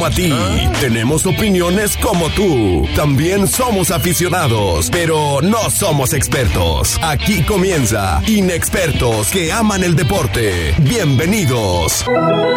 como a ti. Tenemos opiniones como tú. También somos aficionados, pero no somos expertos. Aquí comienza Inexpertos que aman el deporte. Bienvenidos.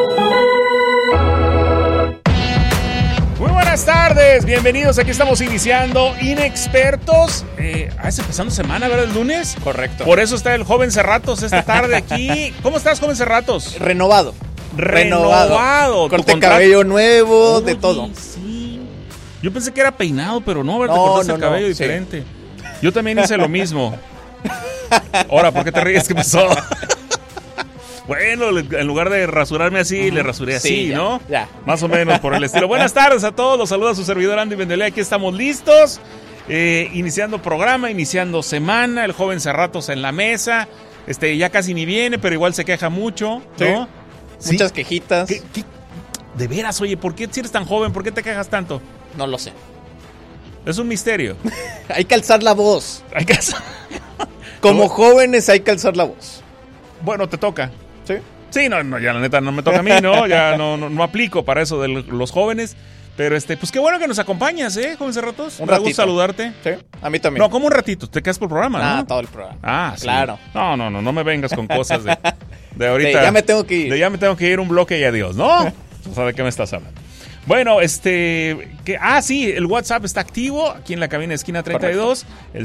Muy buenas tardes, bienvenidos. Aquí estamos iniciando Inexpertos. ¿Es empezando semana, verdad? ¿El lunes? Correcto. Por eso está el joven Cerratos esta tarde aquí. ¿Cómo estás, joven Cerratos? Renovado. Corte de cabello nuevo, de todo. Sí. Yo pensé que era peinado, pero no, ¿verdad? Te No, cortaste el cabello sí. diferente. Yo también hice lo mismo. Ahora, ¿por qué te ríes? ¿Qué pasó? Bueno, en lugar de rasurarme así, le rasuré así, ya, ¿no? ya. Más o menos por el estilo. Buenas tardes a todos, los saluda su servidor Andy Bendelé. Aquí estamos listos, iniciando programa, iniciando semana. El joven Cerratos en la mesa. Ya casi ni viene, pero igual se queja mucho, ¿no? Sí. Muchas quejitas. ¿Qué? De veras, oye, ¿por qué si eres tan joven? ¿Por qué te quejas tanto? No lo sé. Es un misterio. Hay que alzar la voz. Hay que hacer... Como jóvenes hay que alzar la voz. Bueno, te toca. Sí. Sí, no, ya la neta no me toca a mí, ¿no? Ya no aplico para eso de los jóvenes. Pero pues qué bueno que nos acompañas, joven Cerratos. Un Me ratito. gusta saludarte. Sí, a mí también. No, como un ratito, te quedas por el programa, ¿no? Todo el programa. Ah, sí. Claro. No me vengas con cosas de ahorita. Ya me tengo que ir. Ya me tengo que ir un bloque y adiós, ¿no? O sea, ¿de qué me estás hablando? Bueno, sí, el WhatsApp está activo aquí en la cabina de Esquina 32, correcto. El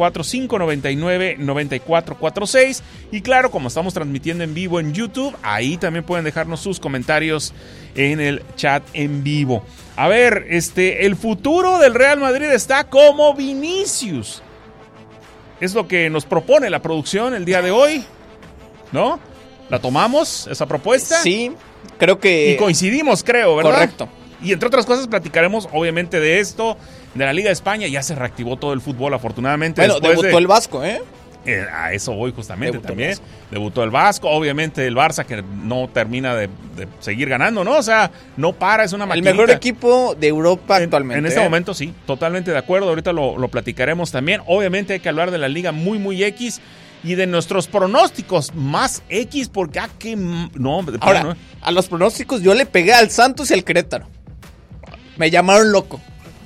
664-599-9446. Y claro, como estamos transmitiendo en vivo en YouTube, ahí también pueden dejarnos sus comentarios en el chat en vivo. A ver, el futuro del Real Madrid está como Vinicius. Es lo que nos propone la producción el día de hoy, ¿no? ¿La tomamos, esa propuesta? Sí, creo que... Y coincidimos, creo, ¿verdad? Correcto. Y entre otras cosas platicaremos obviamente de esto, de la Liga de España. Ya se reactivó todo el fútbol, afortunadamente. Bueno, debutó el Vasco, a eso voy justamente también. Debutó el Vasco, obviamente el Barça que no termina de seguir ganando, ¿no? O sea, no para, es una maquinita. El mejor equipo de Europa actualmente. En este momento sí, totalmente de acuerdo. Ahorita lo platicaremos también. Obviamente hay que hablar de la Liga muy X y de nuestros pronósticos más X porque Ahora, no. A los pronósticos yo le pegué al Santos y al Querétaro. Me llamaron loco.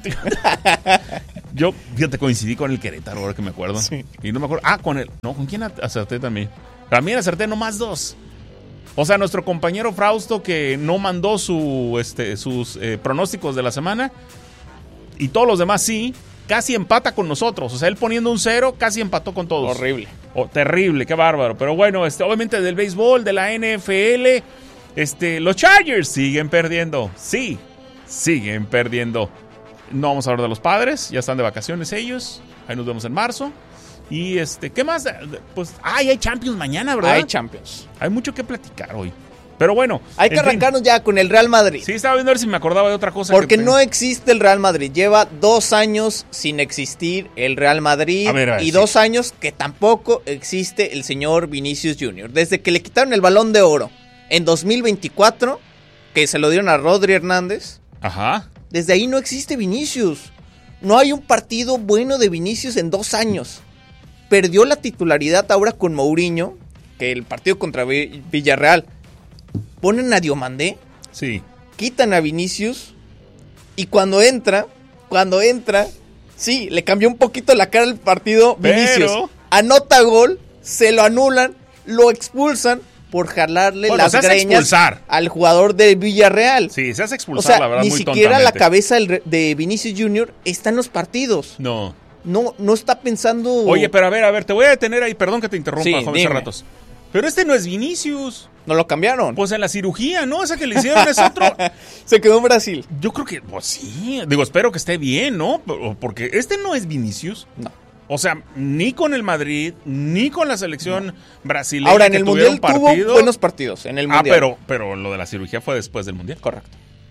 Yo, fíjate, coincidí con el Querétaro, ahora que me acuerdo. Sí. Y no me acuerdo. ¿con quién acerté también? También acerté nomás 2. O sea, nuestro compañero Frausto que no mandó sus pronósticos de la semana. Y todos los demás sí. Casi empata con nosotros. O sea, él poniendo un 0, casi empató con todos. Horrible. Terrible, qué bárbaro. Pero bueno, obviamente del béisbol, de la NFL, los Chargers siguen perdiendo. Sí, siguen perdiendo. No vamos a hablar de los Padres, ya están de vacaciones ellos. Ahí nos vemos en marzo. Y ¿qué más? Pues, hay Champions mañana, ¿verdad? Hay Champions. Hay mucho que platicar hoy. Pero bueno. Hay que arrancarnos ya con el Real Madrid. Sí, estaba viendo a ver si me acordaba de otra cosa. Porque no existe el Real Madrid. Lleva 2 años sin existir el Real Madrid. A ver, y 2 años que tampoco existe el señor Vinicius Jr. Desde que le quitaron el Balón de Oro en 2024, que se lo dieron a Rodri Hernández. Ajá. Desde ahí no existe Vinicius. No hay un partido bueno de Vinicius en 2 años. Perdió la titularidad ahora con Mourinho, que el partido contra Villarreal. Ponen a Diomandé, sí. Quitan a Vinicius y cuando entra, sí, le cambió un poquito la cara al partido Vinicius. Anota gol, se lo anulan, lo expulsan por jalarle las greñas al jugador de Villarreal. Sí, se hace expulsar, la verdad, ni muy siquiera tontamente. la cabeza de Vinicius Jr. está en los partidos. No está pensando... Oye, pero a ver, te voy a detener ahí, perdón que te interrumpa, Sí, joven dime. Cerratos. Pero no es Vinicius. No lo cambiaron. Pues en la cirugía, ¿no? Esa que le hicieron es otro. Se quedó en Brasil. Yo creo que, pues sí. Digo, espero que esté bien, ¿no? Porque no es Vinicius. No. O sea, ni con el Madrid, ni con la selección brasileña. Ahora, en el Mundial tuvo buenos partidos. En el Mundial. Pero lo de la cirugía fue después del Mundial. Correcto.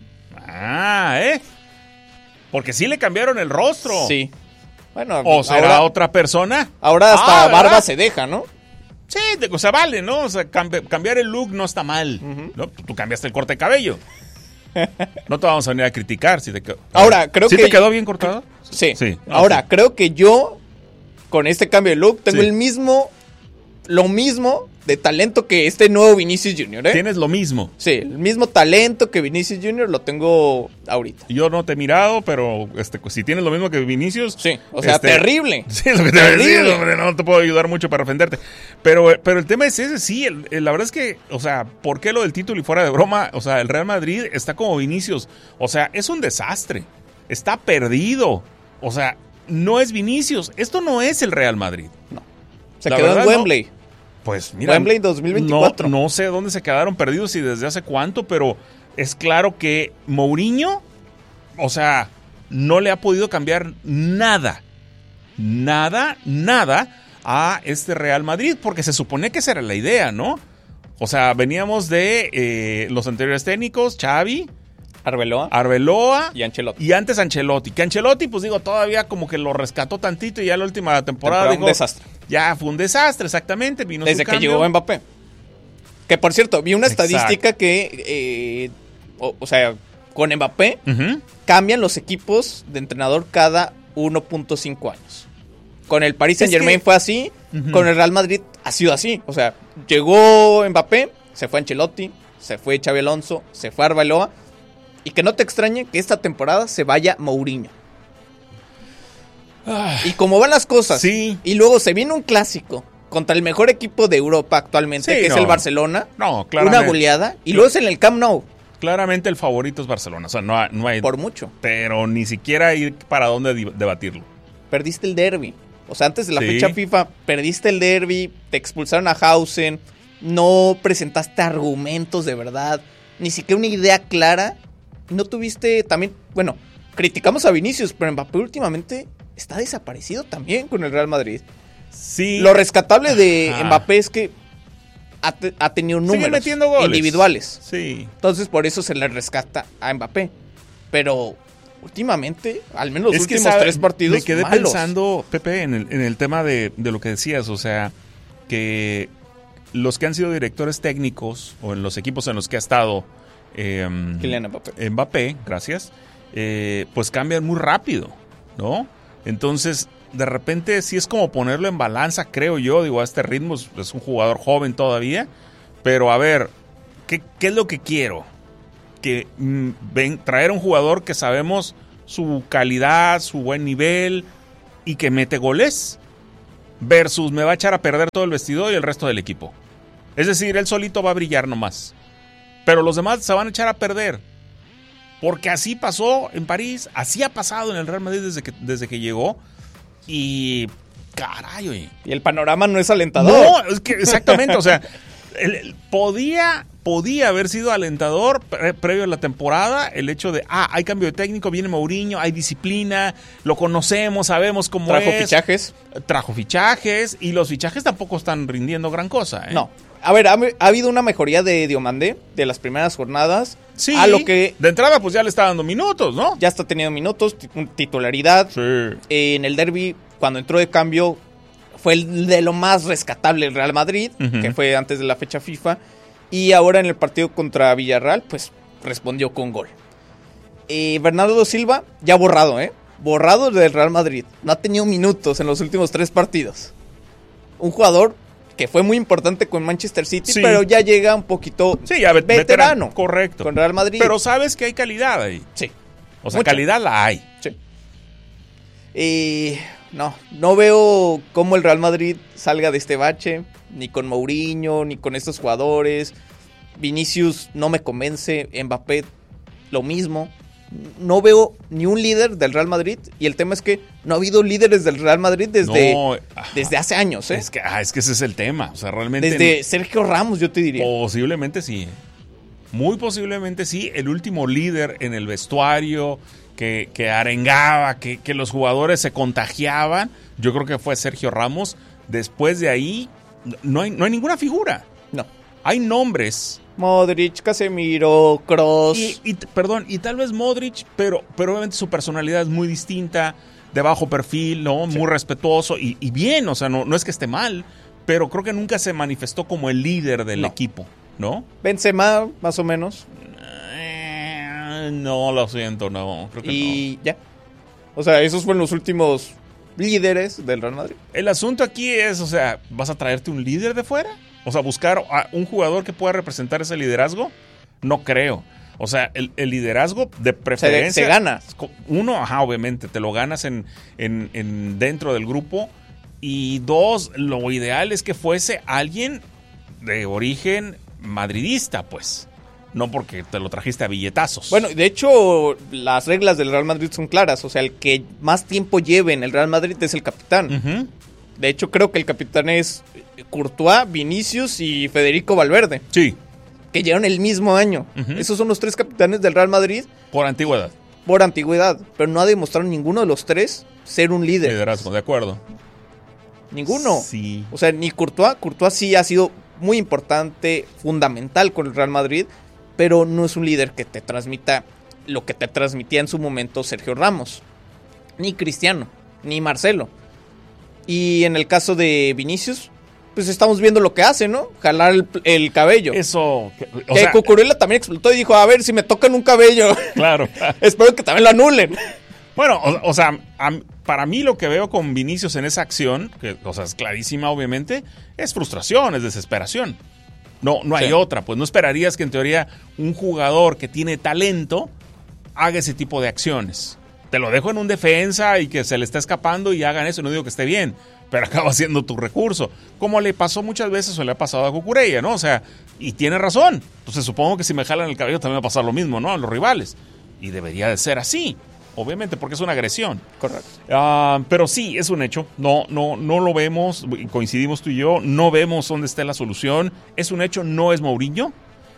Porque sí le cambiaron el rostro. Sí. Bueno, ¿O será otra persona? Ahora hasta barba ¿verdad? se deja, ¿no? Sí, o sea, vale, ¿no? O sea, cambiar el look no está mal, ¿no? Tú cambiaste el corte de cabello. No te vamos a venir a criticar. Ahora, creo que... ¿Sí te quedó bien cortado? Sí. Ahora, okay. Creo que yo, con este cambio de look, tengo lo mismo de talento que este nuevo Vinicius Jr., ¿eh? Tienes lo mismo. Sí, el mismo talento que Vinicius Jr. lo tengo ahorita. Yo no te he mirado, pero si tienes lo mismo que Vinicius... Sí, o sea, terrible. Sí, es lo que te voy a decir, hombre, no te puedo ayudar mucho para defenderte. Pero el tema es ese, sí, la verdad es que, o sea, ¿por qué lo del título y fuera de broma? O sea, el Real Madrid está como Vinicius. O sea, es un desastre. Está perdido. O sea, no es Vinicius. Esto no es el Real Madrid. No. Se quedó en Wembley. No. Pues mira, Wembley 2024. No sé dónde se quedaron perdidos y desde hace cuánto, pero es claro que Mourinho, o sea, no le ha podido cambiar nada a este Real Madrid, porque se suponía que esa era la idea, ¿no? O sea, veníamos de los anteriores técnicos, Xavi, Arbeloa y Ancelotti. Y antes Ancelotti. Que Ancelotti, pues digo, todavía como que lo rescató tantito y ya la última temporada digo, un desastre. Ya fue un desastre, exactamente. Vino desde que llegó Mbappé. Que por cierto, vi una estadística que, o sea, con Mbappé cambian los equipos de entrenador cada 1.5 años. Con el Paris Saint-Germain fue así, con el Real Madrid ha sido así. O sea, llegó Mbappé, se fue Ancelotti, se fue Xabi Alonso, se fue Arbeloa. Y que no te extrañe que esta temporada se vaya Mourinho. Y como van las cosas, sí. Y luego se viene un clásico contra el mejor equipo de Europa actualmente, que es el Barcelona. No, claramente. Una goleada. Y luego es en el Camp Nou. Claramente el favorito es Barcelona. O sea, no hay... Por mucho. Pero ni siquiera hay para dónde debatirlo. Perdiste el derbi. O sea, antes de la fecha FIFA, perdiste el derbi, te expulsaron a Hausen, no presentaste argumentos de verdad, ni siquiera una idea clara. No tuviste también, bueno, criticamos a Vinicius, pero Mbappé últimamente está desaparecido también con el Real Madrid. Sí. Lo rescatable de Mbappé es que ha tenido números individuales. Sí. Entonces por eso se le rescata a Mbappé. Pero últimamente, al menos los últimos 3 partidos, me quedé malos. pensando, Pepe, en el tema de lo que decías, o sea, que los que han sido directores técnicos o en los equipos en los que ha estado Kylian Mbappé, gracias, pues cambian muy rápido, ¿no? Entonces, de repente sí es como ponerlo en balanza, creo yo, digo, a este ritmo es un jugador joven todavía, pero a ver, ¿qué es lo que quiero? Que traer un jugador que sabemos su calidad, su buen nivel y que mete goles, versus me va a echar a perder todo el vestidor y el resto del equipo. Es decir, él solito va a brillar nomás. Pero los demás se van a echar a perder. Porque así pasó en París, así ha pasado en el Real Madrid desde que llegó. Y caray, oye. Y el panorama no es alentador. No, es que exactamente, o sea, podía haber sido alentador previo a la temporada el hecho de, hay cambio de técnico, viene Mourinho, hay disciplina, lo conocemos, sabemos cómo Trajo fichajes y los fichajes tampoco están rindiendo gran cosa, ¿eh? No. A ver, ha habido una mejoría de Diomandé de las primeras jornadas. Sí, a lo que de entrada pues ya le está dando minutos, ¿no? Ya está teniendo minutos, titularidad. Sí. En el derbi, cuando entró de cambio, fue el de lo más rescatable el Real Madrid, que fue antes de la fecha FIFA. Y ahora en el partido contra Villarreal, pues respondió con gol. Bernardo Silva, ya borrado, borrado del Real Madrid. No ha tenido minutos en los últimos 3 partidos. Un jugador que fue muy importante con Manchester City, pero ya llega un poquito veterano. Correcto. Con Real Madrid. Pero sabes que hay calidad ahí. Sí. O sea, calidad la hay. Sí. No veo cómo el Real Madrid salga de este bache, ni con Mourinho, ni con estos jugadores. Vinicius no me convence, Mbappé lo mismo. No veo ni un líder del Real Madrid, y el tema es que no ha habido líderes del Real Madrid desde hace años, Es que ese es el tema, o sea, realmente desde Sergio Ramos, yo te diría. Posiblemente sí. Muy posiblemente sí, el último líder en el vestuario que arengaba, que los jugadores se contagiaban, yo creo que fue Sergio Ramos. Después de ahí no hay ninguna figura. No. Hay nombres. Modric, Casemiro, Kroos. Y tal vez Modric, pero obviamente su personalidad es muy distinta, de bajo perfil, ¿no? Sí. Muy respetuoso y bien, o sea, no es que esté mal, pero creo que nunca se manifestó como el líder del equipo, ¿no? Benzema, más o menos. No, lo siento, no, creo que y ya. O sea, esos fueron los últimos líderes del Real Madrid. El asunto aquí es, o sea, ¿vas a traerte un líder de fuera? O sea, buscar a un jugador que pueda representar ese liderazgo, no creo. O sea, el liderazgo de preferencia... Se gana. Uno, obviamente, te lo ganas en dentro del grupo. Y dos, lo ideal es que fuese alguien de origen madridista, pues. No porque te lo trajiste a billetazos. Bueno, de hecho, las reglas del Real Madrid son claras. O sea, el que más tiempo lleve en el Real Madrid es el capitán. Uh-huh. De hecho, creo que el capitán es Courtois, Vinicius y Federico Valverde. Sí. Que llegaron el mismo año. Uh-huh. Esos son los 3 capitanes del Real Madrid. Por antigüedad. Por antigüedad. Pero no ha demostrado ninguno de los 3 ser un líder. Liderazgo, de acuerdo. Ninguno. Sí. O sea, ni Courtois. Courtois sí ha sido muy importante, fundamental con el Real Madrid, pero no es un líder que te transmita lo que te transmitía en su momento Sergio Ramos. Ni Cristiano, ni Marcelo. Y en el caso de Vinicius, pues estamos viendo lo que hace, ¿no? Jalar el cabello. Eso... Que Cucurella también explotó y dijo, a ver, si me tocan un cabello. Claro. Espero que también lo anulen. Bueno, o sea, para mí lo que veo con Vinicius en esa acción, que o sea, es clarísima obviamente, es frustración, es desesperación. No hay otra, pues no esperarías que en teoría un jugador que tiene talento haga ese tipo de acciones. Te lo dejo en un defensa y que se le está escapando y hagan eso, no digo que esté bien, pero acaba siendo tu recurso. Como le pasó muchas veces o le ha pasado a Cucurella, ¿no? O sea, y tiene razón. Entonces supongo que si me jalan el cabello también va a pasar lo mismo, ¿no? A los rivales. Y debería de ser así. Obviamente, porque es una agresión. Correcto. Pero sí, es un hecho. No lo vemos, coincidimos tú y yo, no vemos dónde está la solución. Es un hecho, no es Mourinho.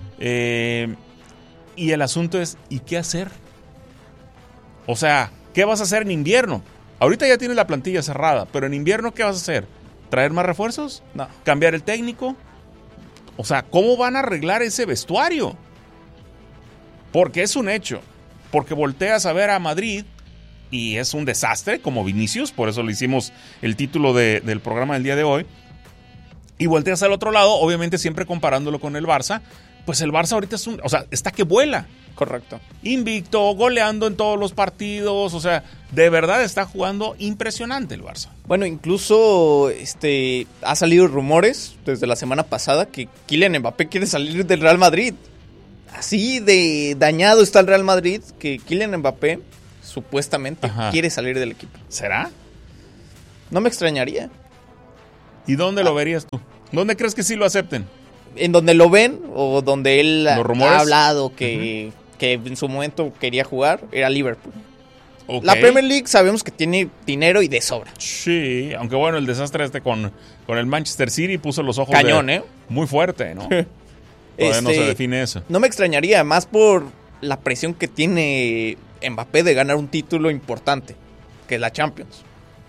Y el asunto es, ¿y qué hacer? O sea, ¿qué vas a hacer en invierno? Ahorita ya tienes la plantilla cerrada, pero en invierno, ¿qué vas a hacer? ¿Traer más refuerzos? No. ¿Cambiar el técnico? O sea, ¿cómo van a arreglar ese vestuario? Porque es un hecho. Porque volteas a ver a Madrid y es un desastre, como Vinicius, por eso le hicimos el título del programa del día de hoy. Y volteas al otro lado, obviamente siempre comparándolo con el Barça, pues el Barça ahorita está que vuela. Correcto. Invicto, goleando en todos los partidos, o sea, de verdad está jugando impresionante el Barça. Bueno, incluso ha salido rumores desde la semana pasada que Kylian Mbappé quiere salir del Real Madrid. Así de dañado está el Real Madrid que Kylian Mbappé supuestamente quiere salir del equipo. ¿Será? No me extrañaría. ¿Y dónde lo verías tú? ¿Dónde crees que sí lo acepten? En donde lo ven o donde él ha hablado que en su momento quería jugar era Liverpool. Okay. La Premier League sabemos que tiene dinero y de sobra. Sí, aunque bueno, el desastre con el Manchester City puso los ojos cañón, muy fuerte, ¿no? Todavía no se define eso. No me extrañaría, más por la presión que tiene Mbappé de ganar un título importante, que es la Champions.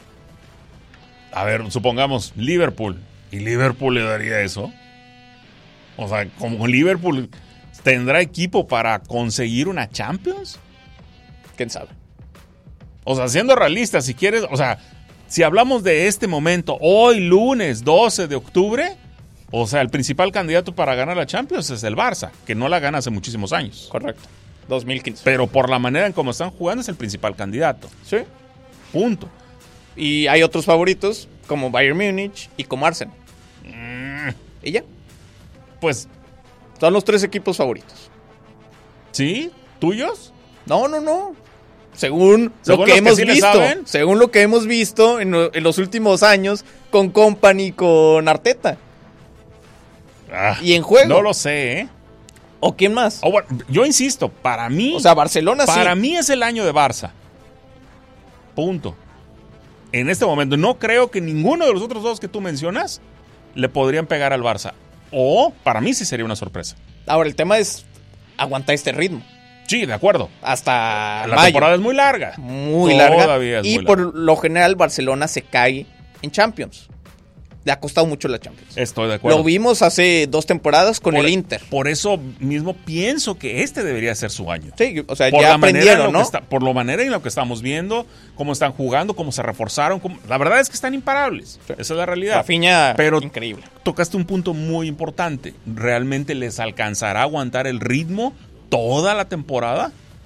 A ver, supongamos Liverpool. ¿Y Liverpool le daría eso? O sea, como Liverpool tendrá equipo para conseguir una Champions. ¿Quién sabe? O sea, siendo realistas, si quieres, o sea, si hablamos de este momento, hoy lunes 12 de octubre, o sea, el principal candidato para ganar la Champions es el Barça, que no la gana hace muchísimos años. Correcto, 2015. Pero por la manera en cómo están jugando es el principal candidato. Sí. Punto. Y hay otros favoritos, como Bayern Múnich y como Arsenal. ¿Y ya? Pues... son los 3 equipos favoritos. ¿Sí? ¿Tuyos? No. Según lo que hemos visto. Según lo que hemos visto en los últimos años con Kompany y con Arteta. Y en juego. No lo sé, ¿eh? ¿O quién más? Bueno, yo insisto, para mí... o sea, Barcelona para mí es el año de Barça. Punto. En este momento, no creo que ninguno de los otros dos que tú mencionas le podrían pegar al Barça. O, para mí sí sería una sorpresa. Ahora, el tema es aguantar este ritmo. Sí, de acuerdo. Hasta la temporada es muy larga. Muy larga. Todavía es y muy por larga. lo general, Barcelona se cae en Champions. Le ha costado mucho la Champions. Estoy de acuerdo. Lo vimos hace 2 temporadas con el Inter. Por eso mismo pienso que este debería ser su año. Sí, o sea, ya aprendieron, ¿no? Por la manera en lo que estamos viendo, cómo están jugando, cómo se reforzaron. La verdad es que están imparables. Sí. Esa es la realidad. Rafinha, pero increíble. Tocaste un punto muy importante. ¿Realmente les alcanzará a aguantar el ritmo toda la temporada?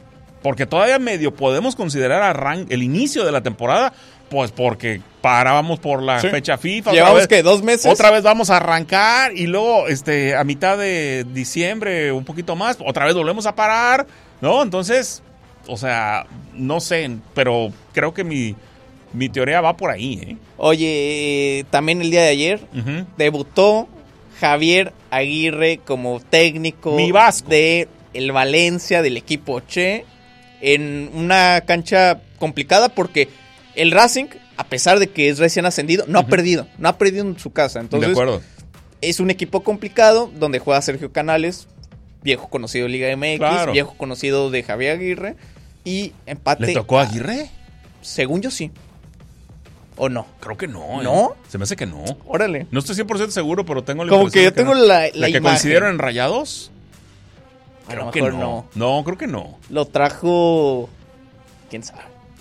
porque todavía medio podemos considerar el inicio de la temporada, pues porque parábamos por la fecha FIFA. Llevamos que 2 meses. Otra vez vamos a arrancar y luego a mitad de diciembre, un poquito más, otra vez volvemos a parar, ¿no? Entonces, o sea, no sé, pero creo que mi teoría va por ahí, ¿eh? Oye, también el día de ayer debutó Javier Aguirre como técnico de el Valencia, del equipo Che, en una cancha complicada porque el Racing, a pesar de que es recién ascendido, no ha perdido en su casa. Entonces, de acuerdo. Es un equipo complicado donde juega Sergio Canales, viejo conocido de Liga MX, claro. Viejo conocido de Javier Aguirre, y empate. ¿Le tocó a Aguirre? Según yo sí. ¿O no? Creo que no. ¿No? Se me hace que no. Órale. No estoy 100% seguro, pero tengo la impresión. Como que yo tengo la que imagen. ¿Coincidieron en Rayados? Creo que no. No, creo que no. Lo trajo... ¿Quién sabe?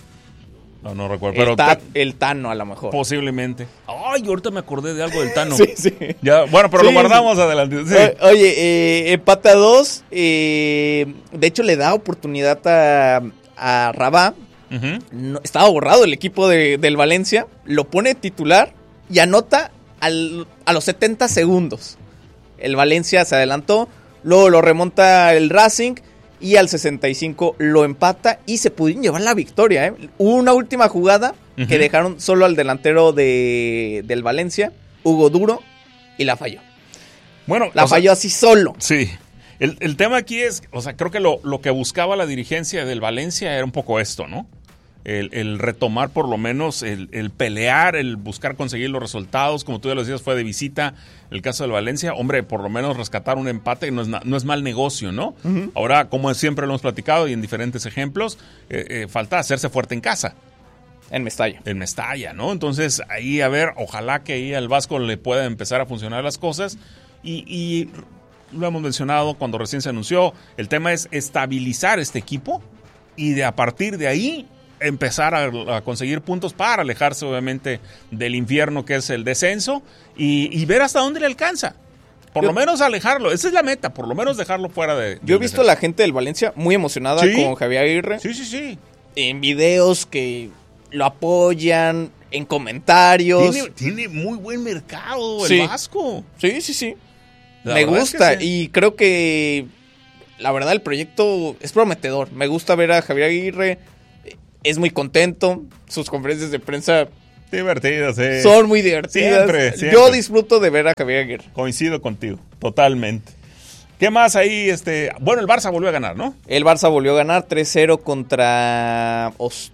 No recuerdo. El Tano, a lo mejor. Posiblemente. Ay, ahorita me acordé de algo del Tano. Sí. Ya, bueno, pero lo guardamos adelante. Sí. Oye, empate a 2. De hecho, le da oportunidad a Rabá. No, estaba borrado el equipo del Valencia. Lo pone titular y anota a los 70 segundos. El Valencia se adelantó. Luego lo remonta el Racing. Y al 65 lo empata y se pudieron llevar la victoria, ¿eh? Hubo una última jugada que dejaron solo al delantero del Valencia, Hugo Duro, y la falló. Bueno, falló así solo. Sí. El tema aquí es, o sea, creo que lo que buscaba la dirigencia del Valencia era un poco esto, ¿no? El retomar por lo menos, el pelear, el buscar conseguir los resultados. Como tú ya lo decías, fue de visita el caso del Valencia. Hombre, por lo menos rescatar un empate no es mal negocio, ¿no? Ahora, como siempre lo hemos platicado y en diferentes ejemplos, falta hacerse fuerte en casa. En Mestalla, ¿no? Entonces, ahí a ver, ojalá que ahí al Vasco le pueda empezar a funcionar las cosas. Y lo hemos mencionado cuando recién se anunció, el tema es estabilizar este equipo y a partir de ahí empezar a conseguir puntos para alejarse obviamente del infierno que es el descenso y ver hasta dónde le alcanza. Por lo menos alejarlo, esa es la meta, por lo menos dejarlo fuera de... Yo he visto a la gente del Valencia muy emocionada con Javier Aguirre. Sí. En videos que lo apoyan, en comentarios. Tiene muy buen mercado el Vasco. Sí. Me gusta y creo que la verdad el proyecto es prometedor. Me gusta ver a Javier Aguirre. Es muy contento. Sus conferencias de prensa divertidas, son muy divertidas. Siempre. Yo disfruto de ver a Javier Aguirre. Coincido contigo, totalmente. ¿Qué más ahí? Bueno, el Barça volvió a ganar, ¿no? El Barça volvió a ganar 3-0 contra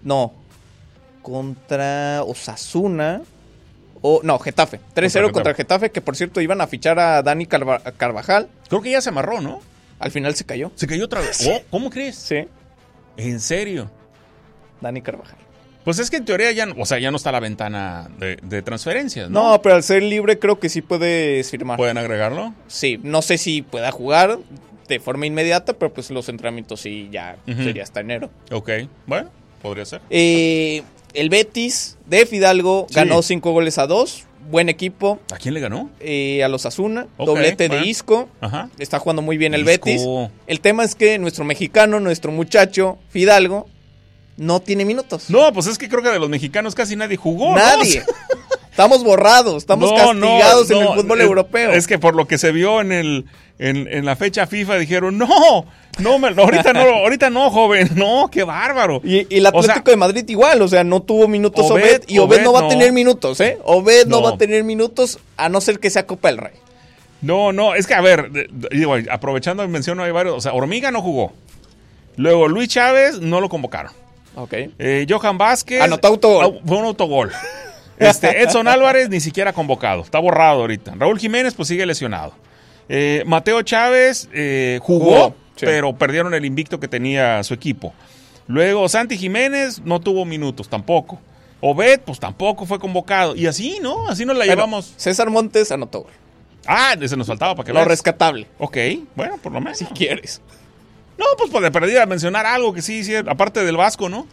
Osasuna. Getafe. 3-0 contra Getafe, que por cierto iban a fichar a Dani Carvajal. Creo que ya se amarró, ¿no? Al final se cayó. ¿Se cayó otra vez? Sí. ¿Cómo crees? Sí. ¿En serio? Dani Carvajal. Pues es que en teoría ya no está la ventana de transferencias, ¿no? No, pero al ser libre creo que sí puedes firmar. ¿Pueden agregarlo? Sí, no sé si pueda jugar de forma inmediata, pero pues los entrenamientos sí ya sería hasta enero. Ok, bueno, podría ser. El Betis de Fidalgo ganó 5-2. Buen equipo. ¿A quién le ganó? A los Asuna. Doblete de Isco. Ajá. Está jugando muy bien el Betis. El tema es que nuestro mexicano, nuestro muchacho Fidalgo, no tiene minutos. No, pues es que creo que de los mexicanos casi nadie jugó. Nadie. ¿No? Estamos borrados, estamos castigados en el fútbol europeo. Es que por lo que se vio en la fecha FIFA dijeron, ahorita no, joven, no, qué bárbaro. Y el Atlético de Madrid igual, o sea, no tuvo minutos Obed y Obed no va a tener minutos, ¿eh? Obed no va a tener minutos a no ser que sea Copa del Rey. No, es que a ver, aprovechando menciono hay varios, o sea, Hormiga no jugó. Luego Luis Chávez no lo convocaron. Ok. Johan Vázquez. Anotó autogol. Fue un autogol. Edson Álvarez ni siquiera convocado. Está borrado ahorita. Raúl Jiménez pues sigue lesionado. Mateo Chávez jugó, pero perdieron el invicto que tenía su equipo. Luego Santi Jiménez no tuvo minutos tampoco. Obed pues tampoco fue convocado. Y así, ¿no? Así nos la llevamos. César Montes anotó gol. Ese nos faltaba para que lo rescatable. Ok, bueno, por lo menos. Si quieres. No, pues de perdida mencionar algo que sí, aparte del Vasco, ¿no?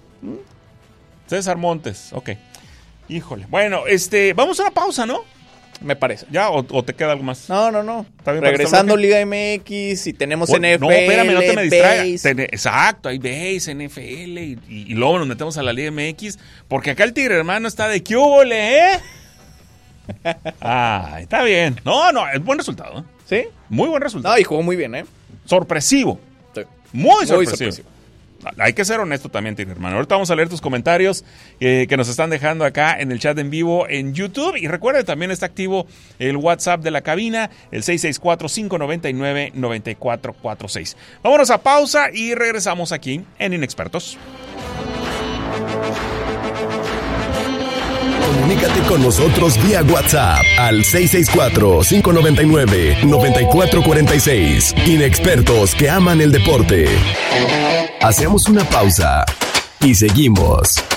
César Montes, ok. Híjole. Bueno, vamos a una pausa, ¿no? Me parece. ¿Ya? ¿O te queda algo más? No. ¿Está bien? Regresando Liga MX y tenemos NFL. No, espérame, no te me distraigas. base. Exacto, hay base, NFL y luego nos metemos a la Liga MX porque acá el Tigre hermano está de ¿qué hubo, está bien. No, es buen resultado. ¿Eh? ¿Sí? Muy buen resultado. No, y jugó muy bien, ¿eh? Sorpresivo. Sí. Muy sorpresivo. Hay que ser honesto también, Tigre hermano. Ahorita vamos a leer tus comentarios que nos están dejando acá en el chat en vivo en YouTube. Y recuerden, también está activo el WhatsApp de la cabina, el 664-599-9446. Vámonos a pausa y regresamos aquí en Inexpertos. Comunícate con nosotros vía WhatsApp al 664-599-9446. Inexpertos que aman el deporte. Hacemos una pausa y seguimos.